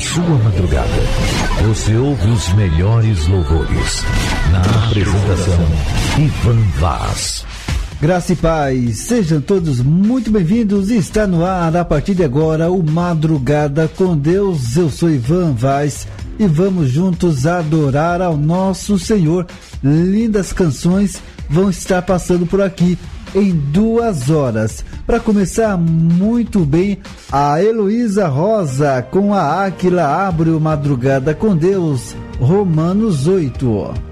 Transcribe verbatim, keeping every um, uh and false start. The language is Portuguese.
sua madrugada. Você ouve os melhores louvores. Na apresentação, Ivan Vaz. Graça e paz, sejam todos muito bem-vindos. Está no ar a partir de agora o Madrugada com Deus. Eu sou Ivan Vaz e vamos juntos adorar ao nosso Senhor. Lindas canções vão estar passando por aqui em duas horas. Para começar muito bem, a Heloísa Rosa com a Áquila abre o Madrugada com Deus, Romanos oito.